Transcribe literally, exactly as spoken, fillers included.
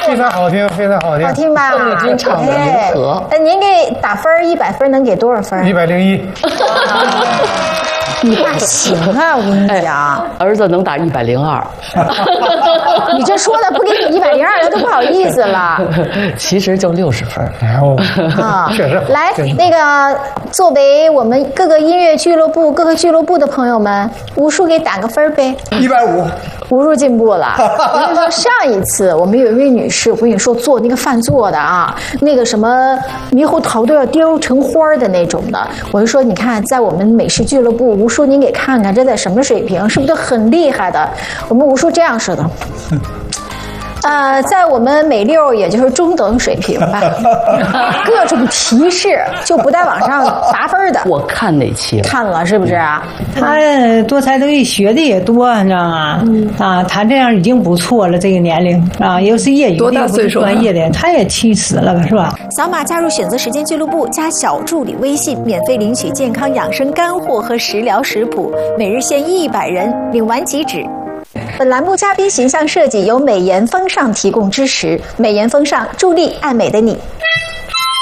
非常好听，非常好听， 好听吧？ 邓丽君唱的《银河》。 哎，您给打分一百分能给多少分？ 一百零一。 你爸行啊，我跟你讲， 儿子能打一百零二。 你这说的不给你一百零二，他都不好意思了。 其实就六十分。 哦， 啊， 确实。 来，那个作为我们各个音乐俱乐部、各个俱乐部的朋友们，吴叔给打个分呗。 一百五。 吴叔进步了。我跟你说，上一次我们有一位女士，我跟你说做那个饭做的啊，那个什么猕猴桃都要雕成花的那种的。我就说，你看，在我们美食俱乐部，吴叔您给看看，这在什么水平？是不是都很厉害的？我们吴叔这样说的。呃，在我们美六也就是中等水平吧，各种提示就不带往上拔分的。 我看那期了， 看了是不是啊？ 他多才多艺，学的也多，你知道吗？嗯、啊，他这样已经不错了，这个年龄啊，又是业余的， 多大岁数？ 专业的，他也七十了，是吧？ 扫码加入选择时间俱乐部，加小助理微信，免费领取健康养生干货和食疗食谱，每日限一百人，领完即止。本栏目嘉宾形象设计由美颜风尚提供支持，美颜风尚助力爱美的你。